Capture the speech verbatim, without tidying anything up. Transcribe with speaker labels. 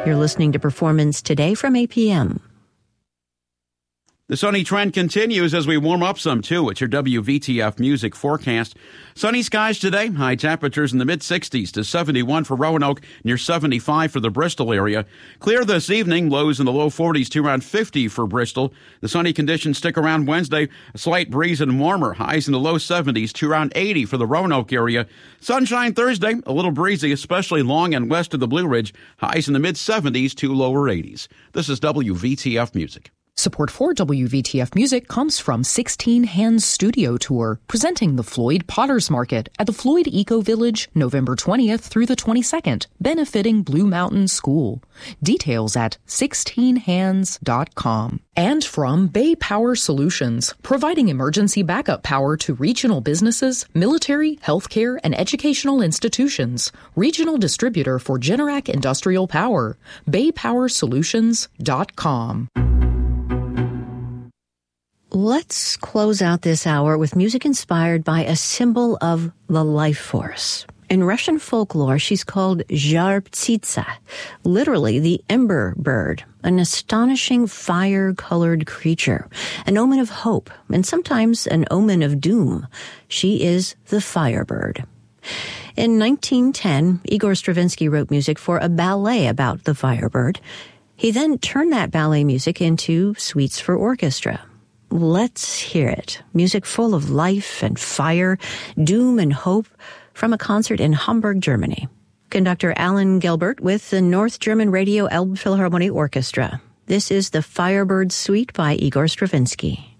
Speaker 1: You're listening to Performance Today from A P M.
Speaker 2: The sunny trend continues as we warm up some, too. It's your W V T F music forecast. Sunny skies today. High temperatures in the mid-sixties to seventy-one for Roanoke, near seventy-five for the Bristol area. Clear this evening. Lows in the low forties to around fifty for Bristol. The sunny conditions stick around Wednesday. A slight breeze and warmer. Highs in the low seventies to around eighty for the Roanoke area. Sunshine Thursday. A little breezy, especially along and west of the Blue Ridge. Highs in the mid-seventies to lower eighties. This is W V T F Music.
Speaker 3: Support for W V T F Music comes from sixteen Hands Studio Tour, presenting the Floyd Potters Market at the Floyd Eco Village, November twentieth through the twenty-second, benefiting Blue Mountain School. Details at sixteen hands dot com. And from Bay Power Solutions, providing emergency backup power to regional businesses, military, healthcare, and educational institutions. Regional distributor for Generac Industrial Power. bay power solutions dot com.
Speaker 1: Let's close out this hour with music inspired by a symbol of the life force. In Russian folklore, she's called Zhar-Ptsitsa, literally the ember bird, an astonishing fire-colored creature, an omen of hope, and sometimes an omen of doom. She is the firebird. In nineteen ten, Igor Stravinsky wrote music for a ballet about the firebird. He then turned that ballet music into suites for orchestra. Let's hear it. Music full of life and fire, doom and hope from a concert in Hamburg, Germany. Conductor Alan Gelbert with the North German Radio Elbphilharmonie Orchestra. This is the Firebird Suite by Igor Stravinsky.